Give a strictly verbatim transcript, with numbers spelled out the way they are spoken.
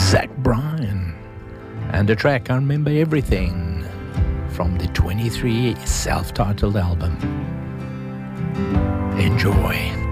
Zach Bryan and the track I Remember Everything from the twenty-three self-titled album. Enjoy.